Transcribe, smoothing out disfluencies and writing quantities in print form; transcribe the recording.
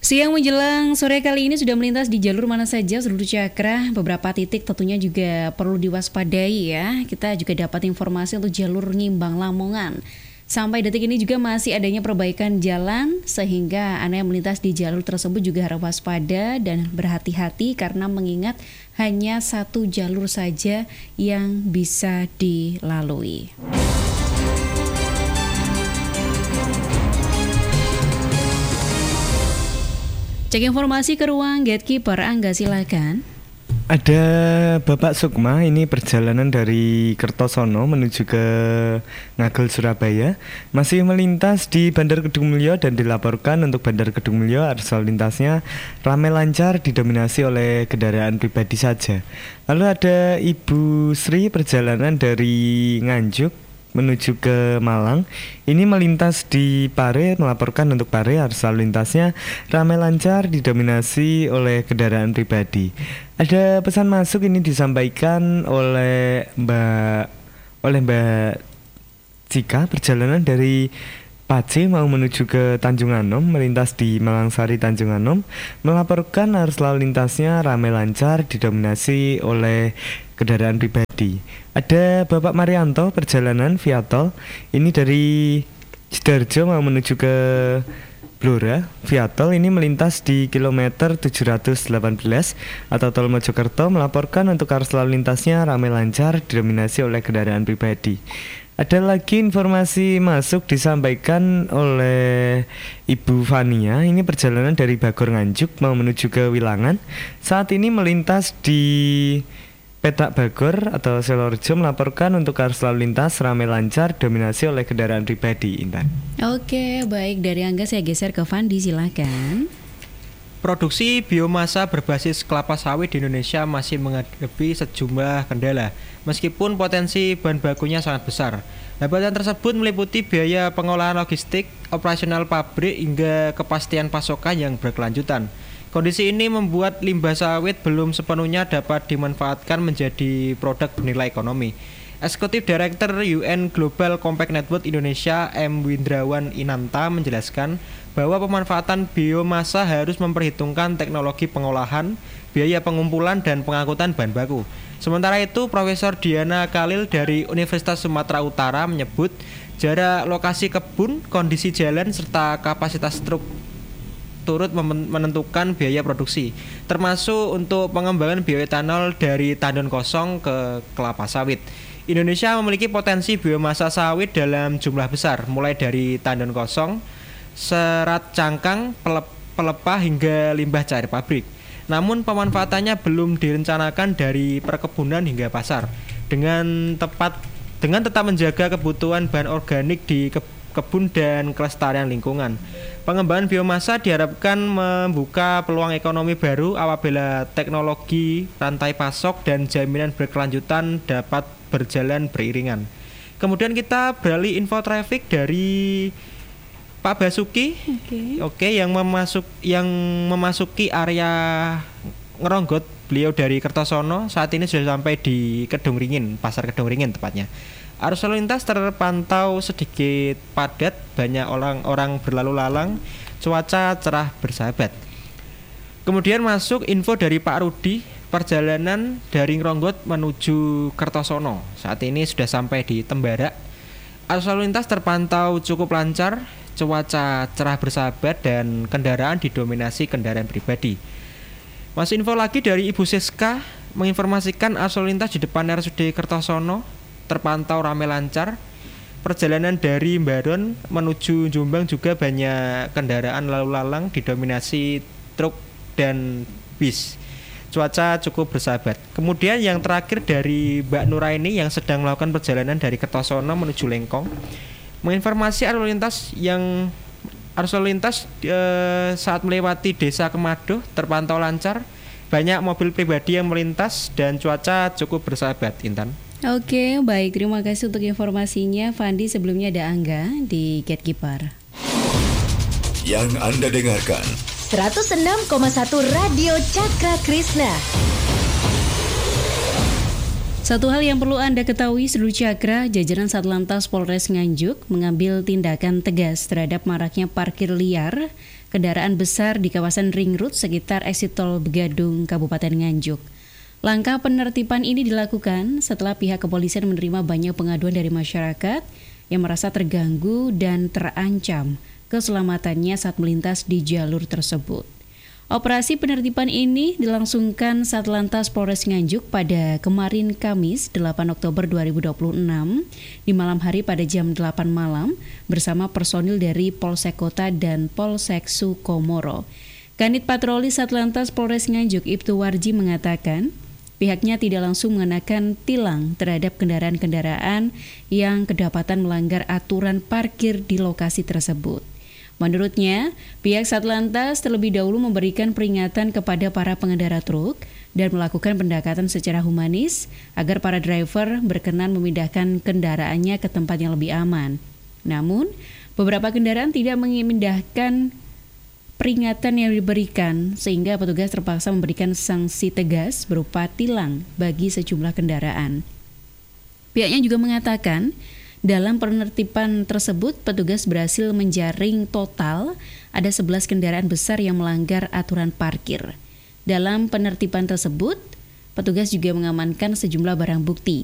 Siang menjelang sore kali ini sudah melintas di jalur mana saja seluruh Cakra. Beberapa titik tentunya juga perlu diwaspadai ya. Kita juga dapat informasi untuk jalur Ngimbang Lamongan. Sampai detik ini juga masih adanya perbaikan jalan sehingga Anda yang melintas di jalur tersebut juga harus waspada dan berhati-hati karena mengingat hanya satu jalur saja yang bisa dilalui. Cek informasi ke ruang Gatekeeper, Angga silakan. Ada Bapak Sukma, ini perjalanan dari Kertosono menuju ke Ngagel Surabaya. Masih melintas di Bandar Kedung Mulyo dan dilaporkan untuk Bandar Kedung Mulyo arus lalu lintasnya ramai lancar didominasi oleh kendaraan pribadi saja. Lalu ada Ibu Sri perjalanan dari Nganjuk menuju ke Malang. Ini melintas di Pare, melaporkan untuk Pare arus lalu lintasnya ramai lancar didominasi oleh kendaraan pribadi. Ada pesan masuk ini disampaikan oleh Mbak Cika perjalanan dari Pace mau menuju ke Tanjung Anom, melintas di Malangsari Tanjung Anom, melaporkan arus lalu lintasnya ramai lancar didominasi oleh kendaraan pribadi. Ada Bapak Marianto perjalanan via tol, ini dari Sidoarjo mau menuju ke Blora via tol, ini melintas di kilometer 718 atau tol Mojokerto, melaporkan untuk arus lalu lintasnya ramai lancar didominasi oleh kendaraan pribadi. Ada lagi informasi masuk disampaikan oleh Ibu Fania, ini perjalanan dari Bagor Nganjuk mau menuju ke Wilangan. Saat ini melintas di Petak Bagor atau Selorjo, melaporkan untuk arus lalu lintas ramai lancar dominasi oleh kendaraan pribadi. Intan. Oke, baik, dari Angga saya geser ke Fandi, silakan. Produksi biomasa berbasis kelapa sawit di Indonesia masih menghadapi sejumlah kendala, meskipun potensi bahan bakunya sangat besar. Hambatan tersebut meliputi biaya pengolahan logistik, operasional pabrik, hingga kepastian pasokan yang berkelanjutan. Kondisi ini membuat limbah sawit belum sepenuhnya dapat dimanfaatkan menjadi produk bernilai ekonomi. Eksekutif Director UN Global Compact Network Indonesia M. Windrawan Inanta menjelaskan bahwa pemanfaatan biomasa harus memperhitungkan teknologi pengolahan, biaya pengumpulan, dan pengangkutan bahan baku. Sementara itu, Profesor Diana Khalil dari Universitas Sumatera Utara menyebut jarak lokasi kebun, kondisi jalan, serta kapasitas truk turut menentukan biaya produksi, termasuk untuk pengembangan bioetanol dari tandon kosong ke kelapa sawit. Indonesia memiliki potensi biomasa sawit dalam jumlah besar, mulai dari tandon kosong, serat cangkang, pelepah, hingga limbah cair pabrik. Namun pemanfaatannya belum direncanakan dari perkebunan hingga pasar. Dengan tetap menjaga kebutuhan bahan organik di kebun dan kelestarian lingkungan. Pengembangan biomasa diharapkan membuka peluang ekonomi baru apabila teknologi rantai pasok dan jaminan berkelanjutan dapat berjalan beriringan. Kemudian kita beralih info traffic dari Pak Basuki, yang memasuki area Ngeronggot. Beliau dari Kertosono, saat ini sudah sampai di Kedung Ringin, Pasar Kedung Ringin tepatnya. Arus lalu lintas terpantau sedikit padat, banyak orang berlalu lalang, cuaca cerah bersahabat. Kemudian masuk info dari Pak Rudi, perjalanan dari Ngeronggot menuju Kertosono. Saat ini sudah sampai di Tembara. Arus lalu lintas terpantau cukup lancar, cuaca cerah bersahabat, dan kendaraan didominasi kendaraan pribadi. Masih info lagi dari Ibu Siska menginformasikan arus lalu lintas di depan RSUD Kertosono terpantau ramai lancar. Perjalanan dari Mbaron menuju Jombang juga banyak kendaraan lalu lalang didominasi truk dan bis. Cuaca cukup bersahabat. Kemudian yang terakhir dari Mbak Nuraini yang sedang melakukan perjalanan dari Kertosono menuju Lengkong, menginformasi arus lalu lintas saat melewati Desa Kemado terpantau lancar, banyak mobil pribadi yang melintas dan cuaca cukup bersahabat. Intan. Oke, baik, terima kasih untuk informasinya Fandi. Sebelumnya ada Angga di Gatekeeper. Yang Anda dengarkan 106,1 Radio Cakra Krishna. Satu hal yang perlu Anda ketahui seluruh cakra, jajaran Satlantas Polres Nganjuk mengambil tindakan tegas terhadap maraknya parkir liar kendaraan besar di kawasan Ring Road sekitar exit tol Begadung, Kabupaten Nganjuk. Langkah penertiban ini dilakukan setelah pihak kepolisian menerima banyak pengaduan dari masyarakat yang merasa terganggu dan terancam keselamatannya saat melintas di jalur tersebut. Operasi penertiban ini dilangsungkan Satlantas Polres Nganjuk pada kemarin Kamis 8 Oktober 2026 di malam hari pada jam 8 malam bersama personil dari Polsek Kota dan Polsek Sukomoro. Kanit Patroli Satlantas Polres Nganjuk Ibtu Warji mengatakan pihaknya tidak langsung mengenakan tilang terhadap kendaraan-kendaraan yang kedapatan melanggar aturan parkir di lokasi tersebut. Menurutnya, pihak Satlantas terlebih dahulu memberikan peringatan kepada para pengendara truk dan melakukan pendekatan secara humanis agar para driver berkenan memindahkan kendaraannya ke tempat yang lebih aman. Namun, beberapa kendaraan tidak memindahkan peringatan yang diberikan sehingga petugas terpaksa memberikan sanksi tegas berupa tilang bagi sejumlah kendaraan. Pihaknya juga mengatakan, dalam penertiban tersebut, petugas berhasil menjaring total ada 11 kendaraan besar yang melanggar aturan parkir. Dalam penertiban tersebut, petugas juga mengamankan sejumlah barang bukti,